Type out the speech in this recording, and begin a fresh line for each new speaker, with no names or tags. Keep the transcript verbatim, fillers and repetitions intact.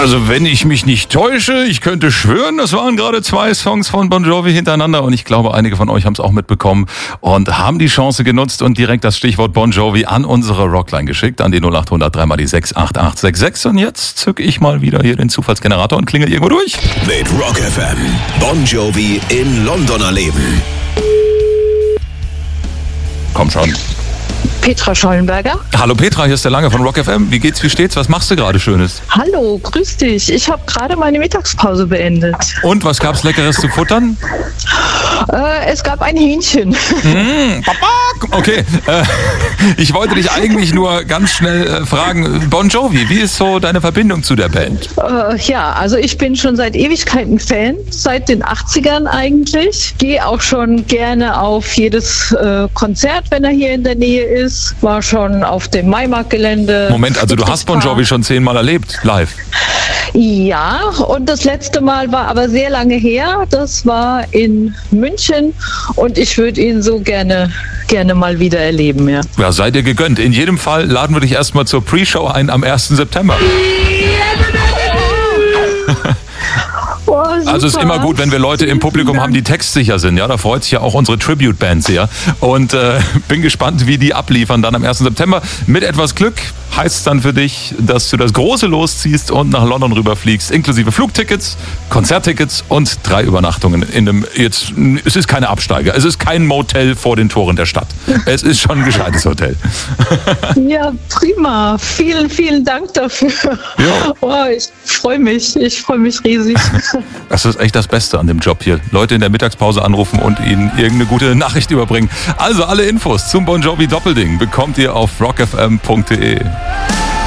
Also wenn ich mich nicht täusche, ich könnte schwören, das waren gerade zwei Songs von Bon Jovi hintereinander und ich glaube, einige von euch haben es auch mitbekommen und haben die Chance genutzt und direkt das Stichwort Bon Jovi an unsere Rockline geschickt, an die null acht hundert drei mal die sechs acht acht sechs sechs und jetzt zücke ich mal wieder hier den Zufallsgenerator und klingel irgendwo durch.
Mit Rock F M. Bon Jovi in London erleben.
Komm schon.
Petra Schollenberger.
Hallo Petra, hier ist der Lange von Rock F M. Wie geht's, wie steht's? Was machst du gerade Schönes?
Hallo, grüß dich. Ich habe gerade meine Mittagspause beendet.
Und, was gab's Leckeres zu futtern?
Äh, es gab ein Hähnchen.
Mmh, Papa! Okay, äh, ich wollte dich eigentlich nur ganz schnell äh, fragen, Bon Jovi, wie ist so deine Verbindung zu der Band?
Äh, ja, also ich bin schon seit Ewigkeiten Fan, seit den achtzigern eigentlich. Gehe auch schon gerne auf jedes äh, Konzert, wenn er hier in der Nähe ist. War schon auf dem Maimarkt-Gelände.
Moment, also du hast Bon Jovi schon zehnmal erlebt, live?
Ja, und das letzte Mal war aber sehr lange her. Das war in München und ich würde ihn so gerne, gerne mal wieder erleben. Ja.
Ja, sei dir gegönnt. In jedem Fall laden wir dich erstmal zur Pre-Show ein am ersten September.
Oh,
also ist immer gut, wenn wir Leute im Publikum haben, die textsicher sind. Ja, da freut sich ja auch unsere Tribute-Band sehr. Und äh, bin gespannt, wie die abliefern dann am ersten September. Mit etwas Glück heißt es dann für dich, dass du das große losziehst und nach London rüberfliegst, inklusive Flugtickets, Konzerttickets und drei Übernachtungen in einem, jetzt, es ist keine Absteiger, es ist kein Motel vor den Toren der Stadt. Es ist schon ein gescheites Hotel.
Ja, prima. Vielen, vielen Dank dafür.
Ja.
Oh, ich freue mich, ich freue mich riesig.
Das ist echt das Beste an dem Job hier. Leute in der Mittagspause anrufen und ihnen irgendeine gute Nachricht überbringen. Also alle Infos zum Bon Jovi Doppelding bekommt ihr auf rock f m punkt d e.